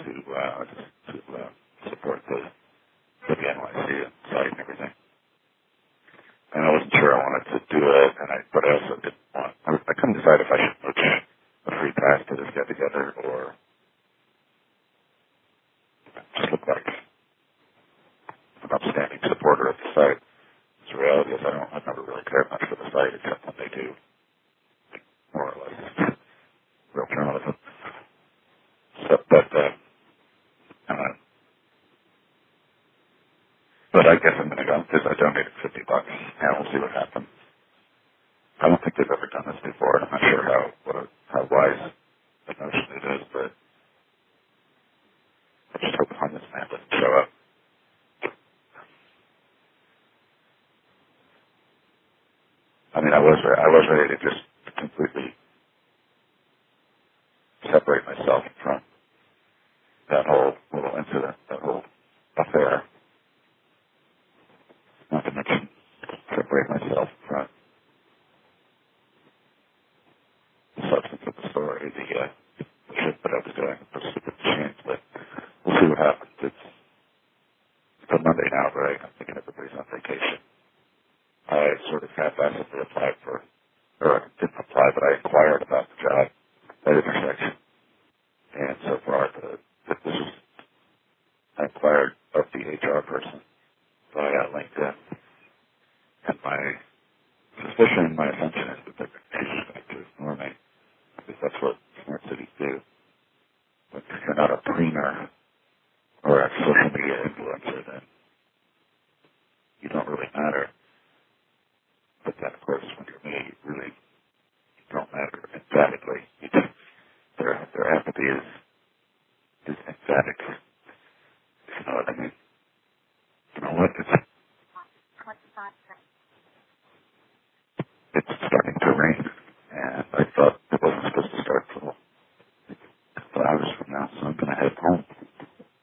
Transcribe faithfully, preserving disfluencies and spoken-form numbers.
to uh, to uh, support the the N Y C and site and everything. And I wasn't sure I wanted to do it, and I but I also didn't want. I, I couldn't decide if I should book a free pass to this get together or just look like an upstanding supporter of the site. The reality is I don't. I've never really cared much for the site except when they do more or less real journalism. So, but uh, uh, but I guess I'm going to go because I donated fifty bucks, and we'll see what happens. I don't think they've ever done this before, and I'm not sure how what a, how wise the notion it is, but I just hope this man doesn't show up. I mean, I was I was ready to just completely separate myself from that whole little incident, that whole affair. Not to mention separate myself from the substance of the story, the uh, shit that I was doing, the stupid machines. But we'll see what happens. It's, it's a Monday now, right? I'm thinking everybody's on vacation. I sort of half-assedly applied for, or I didn't apply, but I inquired about the job at Intersection. And so far, the, the, this is, I inquired of the H R person via LinkedIn. And my suspicion, my assumption is that they're just going to ignore me, because that's what smart cities do. But if you're not a preener or a social media influencer, then you don't really matter. But then, of course, when you're me, you really don't matter emphatically. You just, their, their empathy is, is emphatic. You know what I mean? You know what? It's